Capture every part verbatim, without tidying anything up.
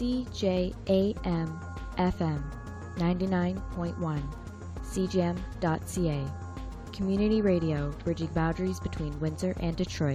C J A M F M ninety-nine point one, c jam dot c a. Community radio bridging boundaries between Windsor and Detroit.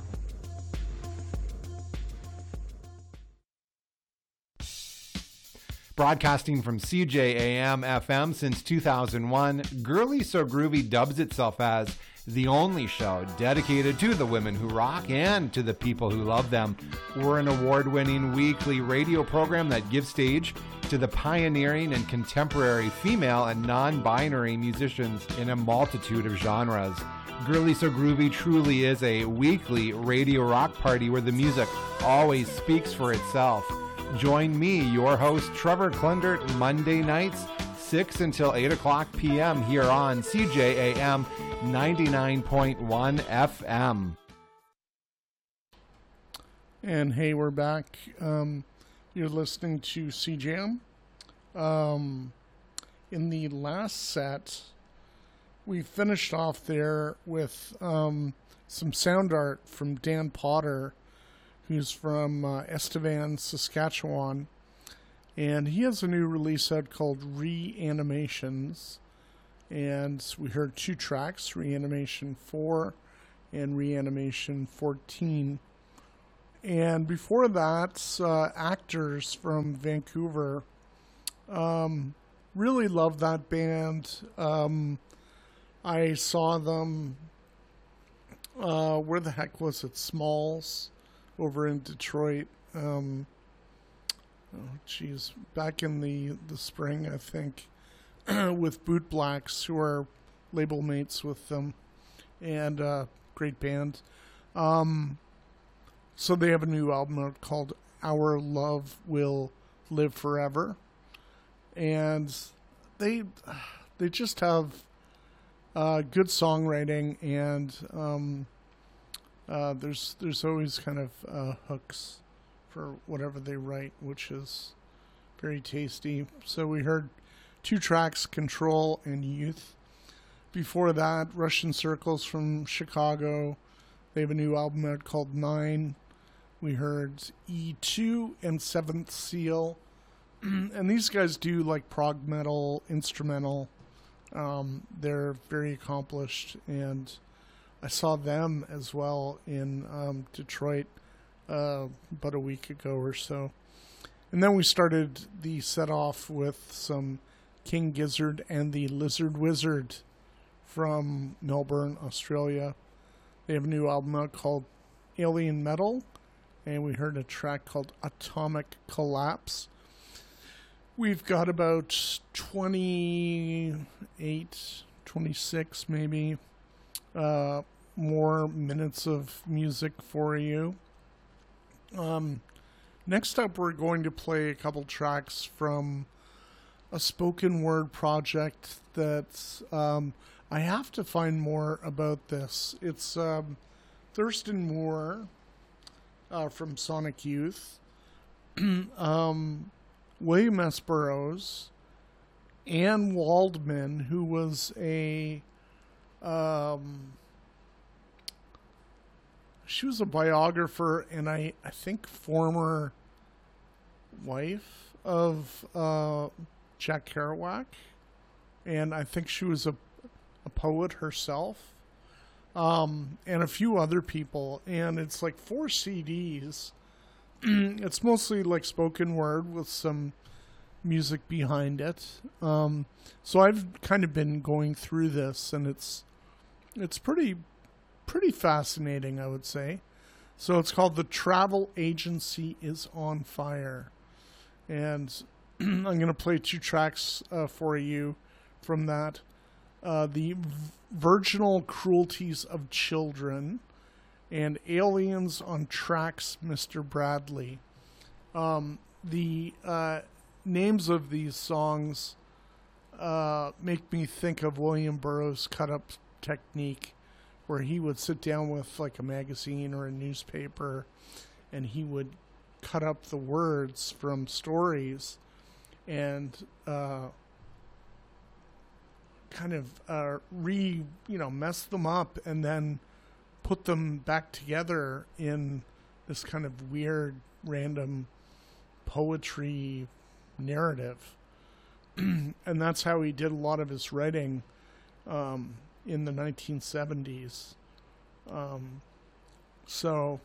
Broadcasting from C J A M F M since two thousand one, Girly So Groovy dubs itself as the only show dedicated to the women who rock and to the people who love them. We're an award-winning weekly radio program that gives stage to the pioneering and contemporary female and non-binary musicians in a multitude of genres. Girly So Groovy truly is a weekly radio rock party where the music always speaks for itself. Join me, your host, Trevor Klundert, Monday nights, six until eight o'clock p.m. here on C J A M ninety-nine point one F M. And hey, we're back. Um, you're listening to C Jam. Um, in the last set, we finished off there with um, some sound art from Dan Potter, who's from uh, Estevan, Saskatchewan. And he has a new release out called Reanimations. And we heard two tracks, Reanimation four and Reanimation fourteen. And before that, uh, Actors from Vancouver. Um, really love that band. Um, I saw them, uh, where the heck was it? Smalls over in Detroit. Um, oh, geez, back in the, the spring, I think, with Boot Blacks, who are label mates with them, and uh, great band. Um, so they have a new album out called Our Love Will Live Forever, and they they just have uh, good songwriting, and um, uh, there's there's always kind of uh, hooks for whatever they write, which is very tasty. So we heard two tracks, Control and Youth. Before that, Russian Circles from Chicago. They have a new album out called Nine. We heard E two and Seventh Seal. And these guys do like prog metal, instrumental. Um, they're very accomplished. And I saw them as well in um, Detroit uh, about a week ago or so. And then we started the set off with some King Gizzard and the Lizard Wizard from Melbourne, Australia. They have a new album out called Alien Metal, and we heard a track called Atomic Collapse. We've got about twenty-eight, twenty-six maybe uh, more minutes of music for you. Um, next up, we're going to play a couple tracks from a spoken word project that um, I have to find more about this. It's um, Thurston Moore uh, from Sonic Youth, um, William S. Burroughs, Anne Waldman, who was a um, she was a biographer and I, I think former wife of uh, Jack Kerouac, and I think she was a, a poet herself, um, and a few other people, and it's like four C Ds. It's mostly like spoken word with some music behind it. Um, so I've kind of been going through this, and it's it's pretty pretty fascinating, I would say. So it's called The Travel Agency is on Fire, and I'm going to play two tracks uh, for you from that. Uh, the Virginal Cruelties of Children and Aliens on Tracks, Mister Bradley. Um, the uh, names of these songs uh, make me think of William Burroughs' cut-up technique, where he would sit down with like a magazine or a newspaper, and he would cut up the words from stories and uh, kind of uh, re, you know, mess them up and then put them back together in this kind of weird, random poetry narrative. And that's how he did a lot of his writing um, in the nineteen seventies. Um, so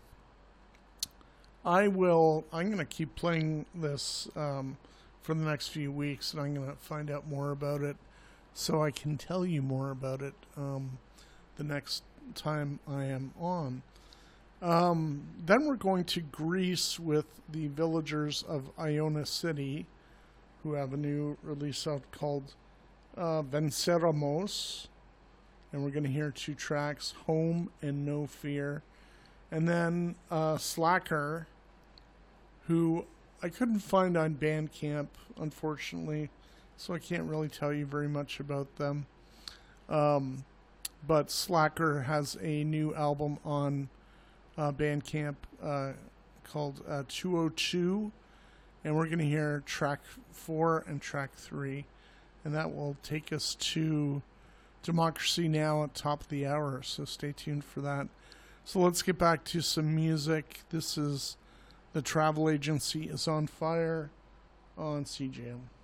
I will, I'm going to keep playing this um, for the next few weeks, and I'm going to find out more about it so I can tell you more about it um, the next time I am on. Um, then we're going to Greece with the Villagers of Iona City, who have a new release out called uh, Venceramos. And we're going to hear two tracks, Home and No Fear. And then uh, Slacker, who I couldn't find on Bandcamp, unfortunately, so I can't really tell you very much about them. Um, but Slacker has a new album on uh, Bandcamp uh, called uh, two oh two, and we're going to hear track four and track three, and that will take us to Democracy Now! At top of the hour, so stay tuned for that. So let's get back to some music. This is The Travel Agency is on Fire on C J M.